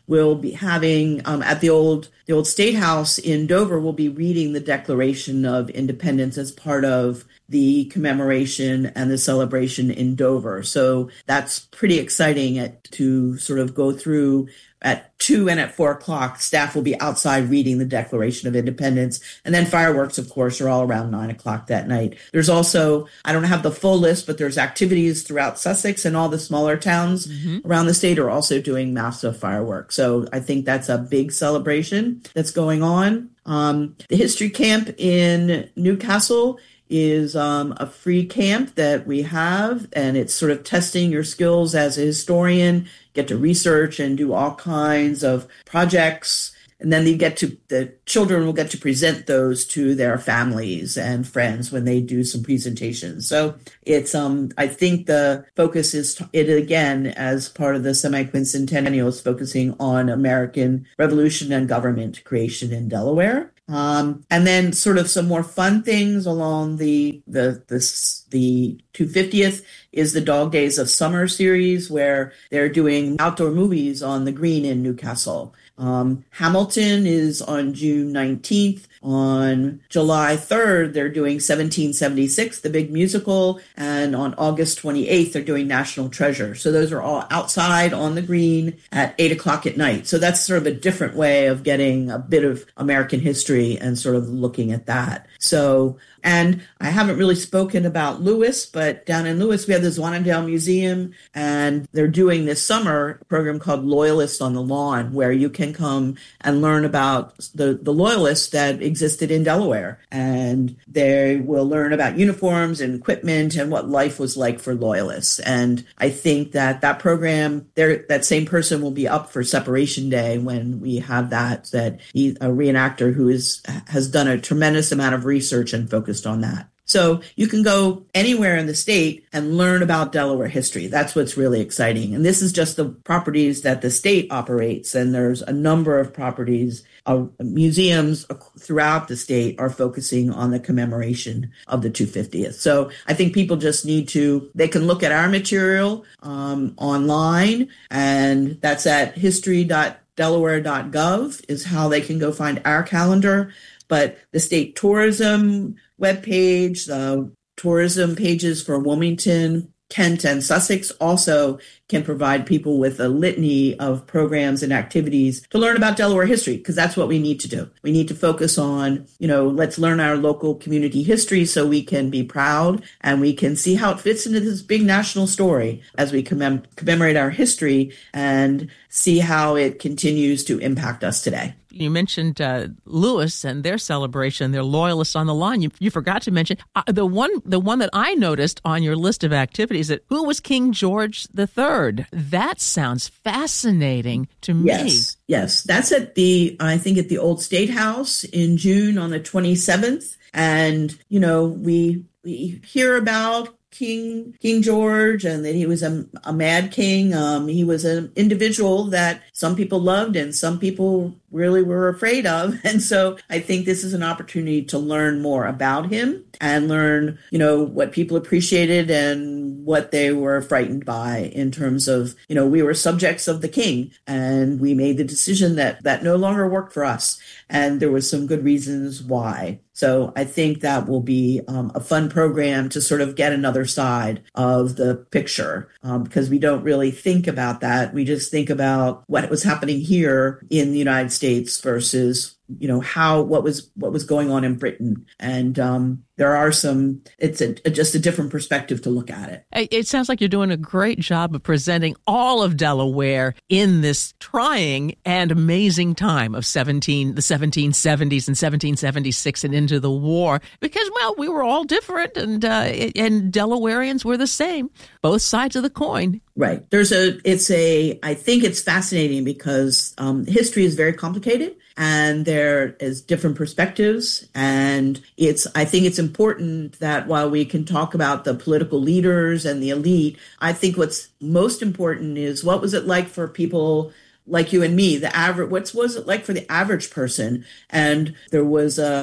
will be having um, at the old the old State House in Dover. Will be reading the Declaration of Independence as part of the commemoration and the celebration in Dover. So that's pretty exciting at, to sort of go through. At two and at four o'clock, staff will be outside reading the Declaration of Independence. And then fireworks, of course, are all around nine o'clock that night. There's also, I don't have the full list, but there's activities throughout Sussex, and all the smaller towns mm-hmm. around the state are also doing massive fireworks. So I think that's a big celebration that's going on. Um, the History Camp in Newcastle is um, a free camp that we have, and it's sort of testing your skills as a historian, get to research and do all kinds of projects. And then they get to, the children will get to present those to their families and friends when they do some presentations. So it's, um, I think the focus is, it again, as part of the semi-quincentennial, is focusing on American Revolution and government creation in Delaware. Um, and then sort of some more fun things along the the the, the two hundred fiftieth is the Dog Days of Summer series, where they're doing outdoor movies on the green in Newcastle. Um, Hamilton is on June nineteenth. On July third, they're doing seventeen seventy-six, the big musical. And on August twenty-eighth, they're doing National Treasure. So those are all outside on the green at eight o'clock at night. So that's sort of a different way of getting a bit of American history and sort of looking at that. So, and I haven't really spoken about Lewis, but down in Lewis, we have the Zwanendale Museum, and they're doing this summer a program called Loyalists on the Lawn, where you can come and learn about the, the loyalists that existed in Delaware. And they will learn about uniforms and equipment and what life was like for loyalists. And I think that that program, there, that same person will be up for Separation Day when we have that, that he, a reenactor who is, has done a tremendous amount of research and focused on that. So you can go anywhere in the state and learn about Delaware history. That's what's really exciting. And this is just the properties that the state operates. And there's a number of properties, uh, museums throughout the state are focusing on the commemoration of the two hundred fiftieth. So I think people just need to, they can look at our material um, online, and that's at history dot delaware dot gov is how they can go find our calendar. But the state tourism webpage, the tourism pages for Wilmington, Kent, and Sussex also can provide people with a litany of programs and activities to learn about Delaware history, because that's what we need to do. We need to focus on, you know, let's learn our local community history so we can be proud and we can see how it fits into this big national story as we commem- commemorate our history and see how it continues to impact us today. You mentioned uh, Lewis and their celebration, their Loyalists on the Lawn. You, you forgot to mention uh, the one the one that I noticed on your list of activities, that who was King George the Third? That sounds fascinating to me. Yes, yes. That's at the, I think at the Old State House in June on the twenty-seventh. And, you know, we we hear about King King George, and that he was a, a mad king. Um, he was an individual that some people loved and some people really were afraid of. And so I think this is an opportunity to learn more about him and learn, you know, what people appreciated and what they were frightened by in terms of, you know, we were subjects of the king and we made the decision that that no longer worked for us. And there was some good reasons why. So I think that will be um, a fun program to sort of get another side of the picture, um, because we don't really think about that. We just think about what was happening here in the United States versus, you know, how, what was, what was going on in Britain. And um, there are some, it's a, a, just a different perspective to look at it. It sounds like you're doing a great job of presenting all of Delaware in this trying and amazing time of seventeen, the seventeen seventies and seventeen seventy-six and into the war, because, well, we were all different and, uh, and Delawareans were the same, both sides of the coin. Right. There's a, it's a, I think it's fascinating because um, history is very complicated and there is different perspectives. And it's, I think it's important that while we can talk about the political leaders and the elite, I think what's most important is what was it like for people like you and me, the average, what was it like for the average person? And there was a,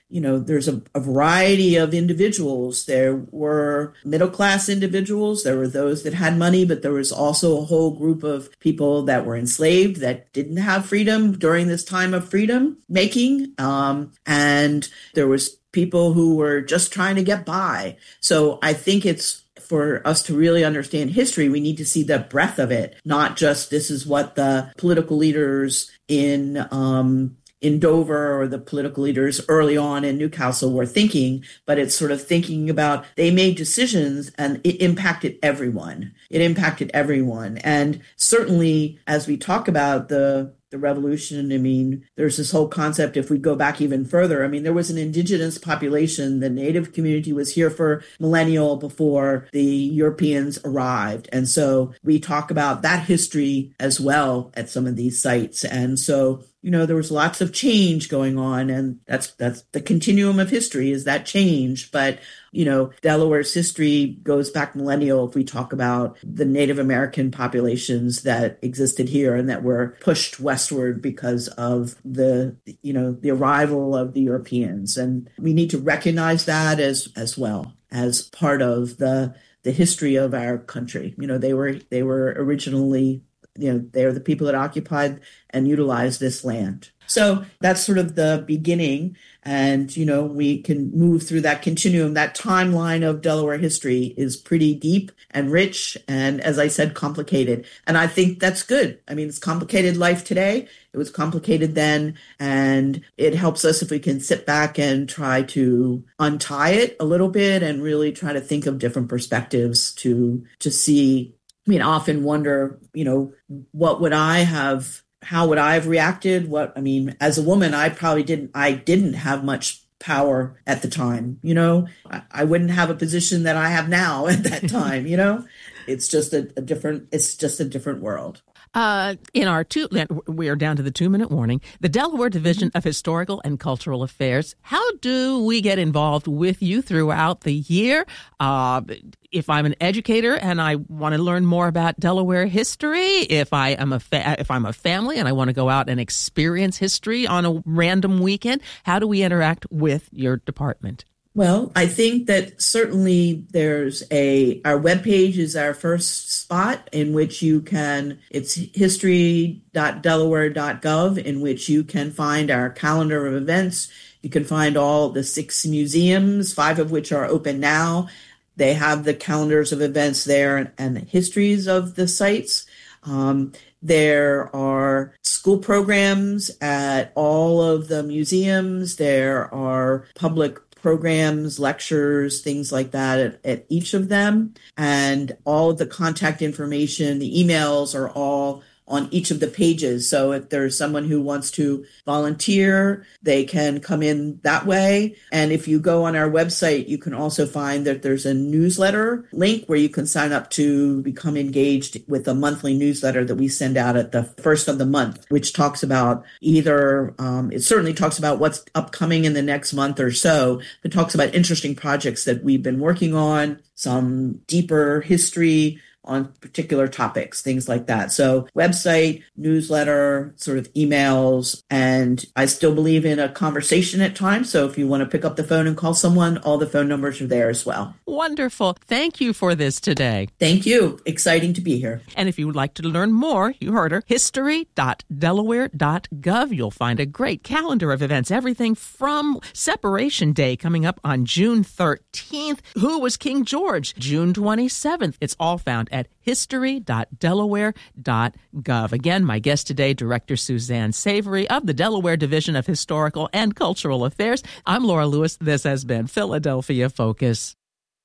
you know, there's a, a variety of individuals. There were middle-class individuals. There were those that had money, but there was also a whole group of people that were enslaved that didn't have freedom during this time of freedom making. Um, and there was people who were just trying to get by. So I think it's for us to really understand history, we need to see the breadth of it, not just this is what the political leaders in um, in Dover or the political leaders early on in Newcastle were thinking, but it's sort of thinking about they made decisions and it impacted everyone. It impacted everyone. And certainly as we talk about the the revolution, I mean, there's this whole concept, if we go back even further, I mean, there was an indigenous population. The Native community was here for millennial before the Europeans arrived. And so we talk about that history as well at some of these sites. And so, you know, there was lots of change going on, and that's that's the continuum of history is that change. But, you know, Delaware's history goes back millennial if we talk about the Native American populations that existed here and that were pushed westward because of the, you know, the arrival of the Europeans. And we need to recognize that as as well as part of the the history of our country. You know, they were they were originally, you know, they're the people that occupied and utilized this land. So that's sort of the beginning. And, you know, we can move through that continuum. That timeline of Delaware history is pretty deep and rich. And as I said, complicated. And I think that's good. I mean, it's complicated life today. It was complicated then. And it helps us if we can sit back and try to untie it a little bit and really try to think of different perspectives to, to see. I mean, I often wonder, you know, what would I have, how would I have reacted? What, I mean, as a woman, I probably didn't, I didn't have much power at the time, you know, I, I wouldn't have a position that I have now at that time, you know, it's just a, a different, it's just a different world. Uh, in our two, we are down to the two-minute warning. The Delaware Division of Historical and Cultural Affairs. How do we get involved with you throughout the year? Uh, if I'm an educator and I want to learn more about Delaware history, if I am a fa- if I'm a family and I want to go out and experience history on a random weekend, how do we interact with your department? Well, I think that certainly there's a, our webpage is our first spot in which you can, it's history dot delaware dot gov, in which you can find our calendar of events. You can find all the six museums, five of which are open now. They have the calendars of events there and, and the histories of the sites. Um, there are school programs at all of the museums. There are public programs, lectures, things like that at, at each of them. And all of the contact information, the emails are all on each of the pages. So if there's someone who wants to volunteer, they can come in that way. And if you go on our website, you can also find that there's a newsletter link where you can sign up to become engaged with a monthly newsletter that we send out at the first of the month, which talks about either, um, it certainly talks about what's upcoming in the next month or so. It talks about interesting projects that we've been working on, some deeper history on particular topics, things like that. So website, newsletter, sort of emails, and I still believe in a conversation at times. So if you want to pick up the phone and call someone, all the phone numbers are there as well. Wonderful. Thank you for this today. Thank you. Exciting to be here. And if you would like to learn more, you heard her, history dot delaware dot gov. You'll find a great calendar of events, everything from Separation Day coming up on June thirteenth. Who was King George? June twenty-seventh. It's all found at history dot delaware dot gov. Again, my guest today, Director Suzanne Savory of the Delaware Division of Historical and Cultural Affairs. I'm Laura Lewis. This has been Philadelphia Focus.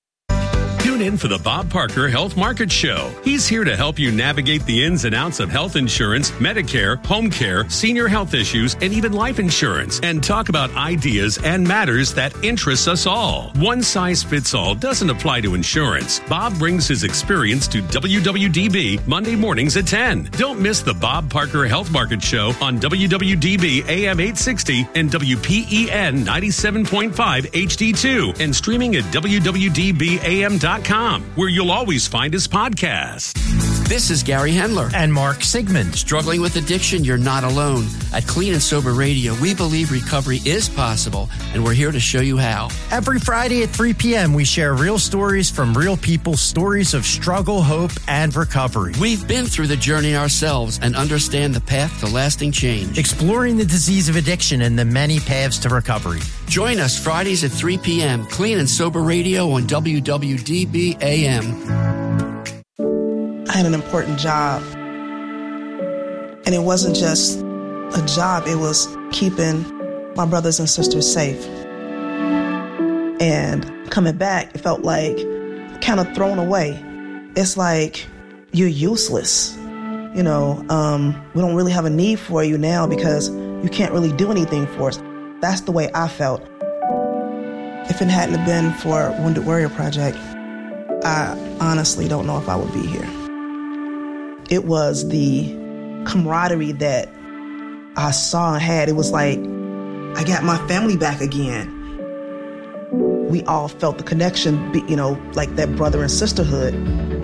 Tune in for the Bob Parker Health Market Show. He's here to help you navigate the ins and outs of health insurance, Medicare, home care, senior health issues, and even life insurance, and talk about ideas and matters that interest us all. One size fits all doesn't apply to insurance. Bob brings his experience to W W D B Monday mornings at ten. Don't miss the Bob Parker Health Market Show on W W D B A M eight sixty and W P E N ninety-seven point five H D two, and streaming at W W D B A M dot com, where you'll always find his podcast. This is Gary Hendler. And Mark Sigmund. Struggling with addiction? You're not alone. At Clean and Sober Radio, we believe recovery is possible, and we're here to show you how. Every Friday at three p.m., we share real stories from real people, stories of struggle, hope, and recovery. We've been through the journey ourselves and understand the path to lasting change. Exploring the disease of addiction and the many paths to recovery. Join us Fridays at three p.m. Clean and Sober Radio on W W D B A M. I had an important job. And it wasn't just a job, it was keeping my brothers and sisters safe. And coming back, it felt like kind of thrown away. It's like you're useless. You know, um, we don't really have a need for you now because you can't really do anything for us. That's the way I felt. If it hadn't have been for Wounded Warrior Project, I honestly don't know if I would be here. It was the camaraderie that I saw and had. It was like, I got my family back again. We all felt the connection, you know, like that brother and sisterhood.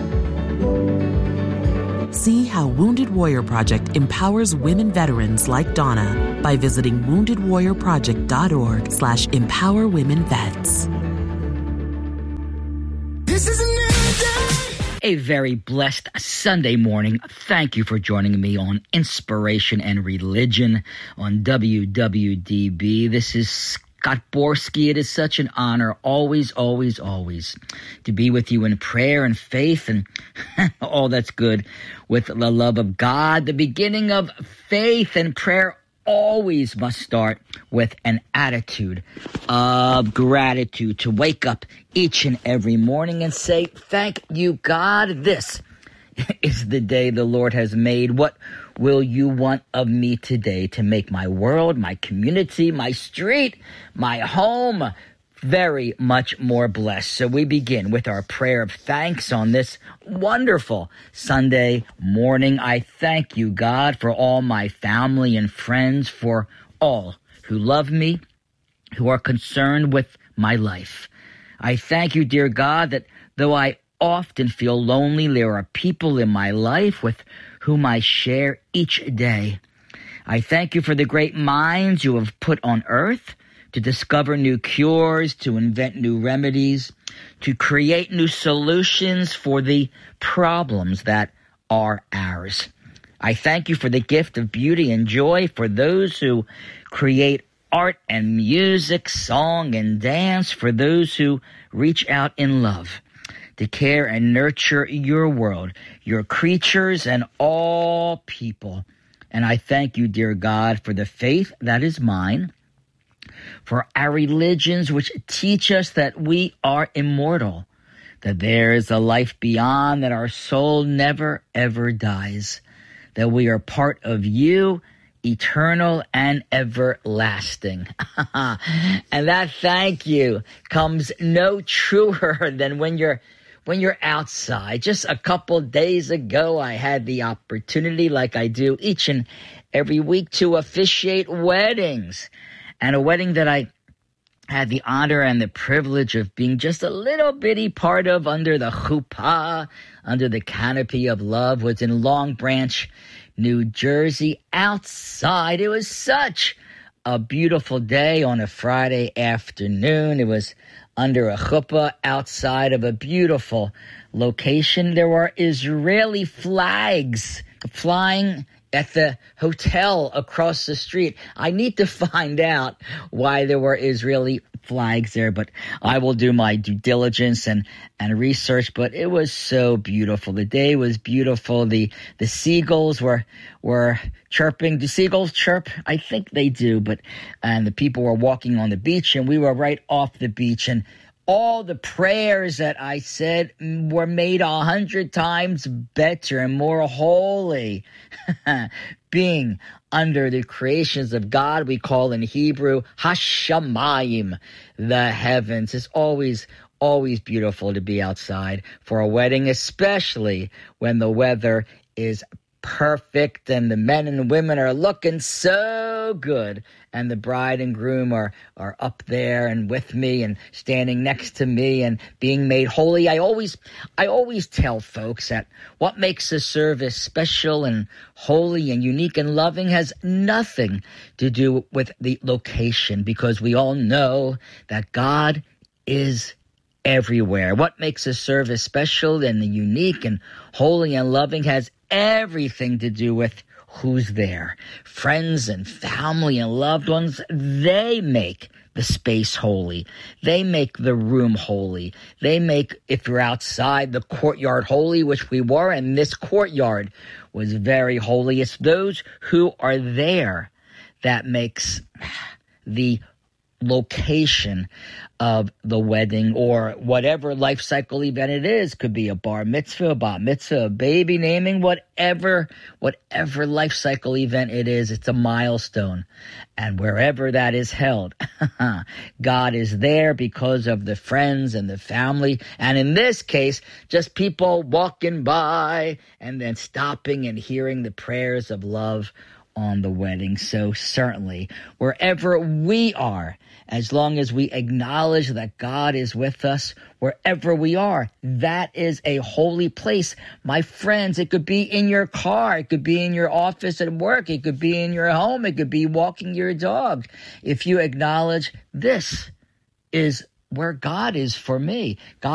See how Wounded Warrior Project empowers women veterans like Donna by visiting wounded warrior project dot org slash empower women vets. This is a new day. A very blessed Sunday morning. Thank you for joining me on Inspiration and Religion on W W D B. This is Scott Borski. It is such an honor, always, always, always, to be with you in prayer and faith and all that's good with the love of God. The beginning of faith and prayer always must start with an attitude of gratitude, to wake up each and every morning and say, thank you, God. This is the day the Lord has made. What will you want of me today to make my world, my community, my street, my home very much more blessed? So we begin with our prayer of thanks on this wonderful Sunday morning. I thank you, God, for all my family and friends, for all who love me, who are concerned with my life. I thank you, dear God, that though I often feel lonely, there are people in my life with whom I share each day. I thank you for the great minds you have put on earth to discover new cures, to invent new remedies, to create new solutions for the problems that are ours. I thank you for the gift of beauty and joy for those who create art and music, song and dance, for those who reach out in love to care and nurture your world, your creatures, and all people. And I thank you, dear God, for the faith that is mine, for our religions which teach us that we are immortal, that there is a life beyond, that our soul never, ever dies, that we are part of you, eternal and everlasting. And that thank you comes no truer than when you're when you're outside. Just a couple days ago, I had the opportunity, like I do each and every week, to officiate weddings. And a wedding that I had the honor and the privilege of being just a little bitty part of under the chuppah, under the canopy of love, was in Long Branch, New Jersey, outside. It was such a beautiful day on a Friday afternoon. It was under a chuppah outside of a beautiful location. There were Israeli flags flying at the hotel across the street. I need to find out why there were Israeli flags there, but I will do my due diligence and, and research. But it was so beautiful. The day was beautiful. The the seagulls were were chirping. Do seagulls chirp? I think they do. But and the people were walking on the beach, and we were right off the beach, and all the prayers that I said were made a hundred times better and more holy. Being under the creations of God, we call in Hebrew Hashamayim, the heavens. It's always, always beautiful to be outside for a wedding, especially when the weather is perfect, and the men and the women are looking so good, and the bride and groom are, are up there and with me and standing next to me and being made holy. I always, I always tell folks that what makes a service special and holy and unique and loving has nothing to do with the location, because we all know that God is everywhere. What makes a service special and unique and holy and loving has everything to do with who's there. Friends and family and loved ones, they make the space holy. They make the room holy. They make, if you're outside, the courtyard holy, which we were, and this courtyard was very holy. It's those who are there that makes the location of the wedding or whatever life cycle event it is. Could be a bar mitzvah, a bat mitzvah, a baby naming, whatever, whatever life cycle event it is, it's a milestone. And wherever that is held, God is there because of the friends and the family. And in this case, just people walking by and then stopping and hearing the prayers of love on the wedding. So certainly, wherever we are, as long as we acknowledge that God is with us, wherever we are, that is a holy place. My friends, it could be in your car. It could be in your office at work. It could be in your home. It could be walking your dog. If you acknowledge this is where God is for me, God